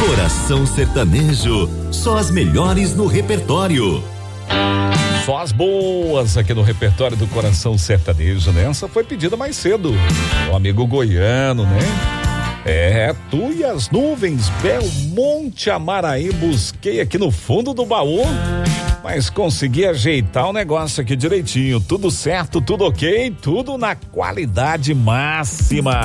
Coração Sertanejo, só as melhores no repertório. Só as boas aqui no repertório do Coração Sertanejo, né? Essa foi pedida mais cedo. O amigo goiano, né? Tu e as nuvens, Belmonte Amaraí, busquei aqui no fundo do baú, mas consegui ajeitar o negócio aqui direitinho. Tudo certo, tudo ok, tudo na qualidade máxima.